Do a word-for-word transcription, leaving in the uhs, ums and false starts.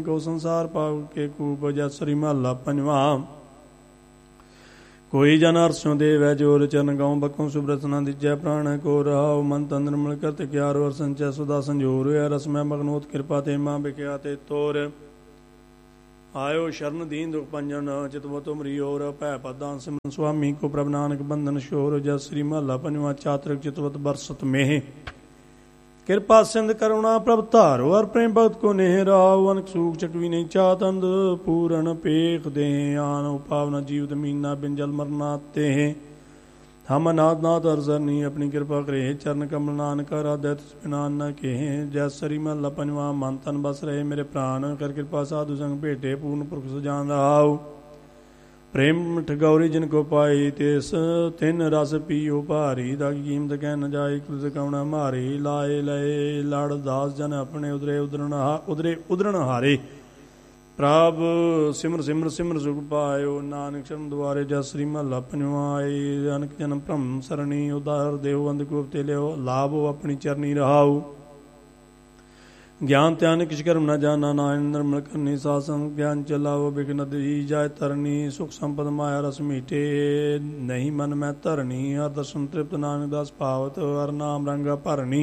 को संसार पाव के कूप जसरी महला पंजवा। कोई जन अरसों देव है जोर चरण गाँव बकों सुब्रत न दिजय प्राण को रहाओ मन तंद्र मल करत क्यार वर संचय सुधा संजोर रस में मगनोत कृपा ते माँ बिख्याते तोर। आयो शरण दीन दुख पंजन चितव तुमरी ओर भै पदान सिमरन स्वामी को प्रभ नानक बंधन शोर जसरी महला पंजवा। चातृक चितवत बरसत मेह कृपा सिंध करुणा प्रभ धारो हर प्रेम भगत को नेहराओ। अनक सूख चकवी नहीं चातंद पूरण पेख दे आन उपावना जीवत मीना बिंजल मरना ते हम अनाथ नाथ अरसरनी अपनी कृपा करे चरण कमल नानक राधत बिना न के। जैसरी महला पंजवा। मन तन बस रहे मेरे प्राण कर कृपा साधु संग भेटे पूर्ण पुरख सुजान रहाओ। प्रेम ठगौरी जिनको पाई तिस तिन रस पियो भारी दागी कीमत कह न जाए कृत कवना मारी। लाए लए लड़ दास जन अपने उदरे उदरण उदरे उदरण हारे प्रभ सिमर सिमर सिमर सुख पायो। नानक शरण द्वारे जसरी महला पंजवा। अनक जन भ्रम सरणी उदार देव अंधकूपते लियो लाभो अपनी चरनी रहाओ। ज्ञान त्यान किस कर्म न जाना नारायण निर्मल करनी सासन ज्ञान चलाओ बिघ्न दी जाय तरनी। सुख संपद माया रस मीठे नहीं मन में तरनी हर दर्शन तृप्त नानक दास पावत हर नाम रंगा भरनी।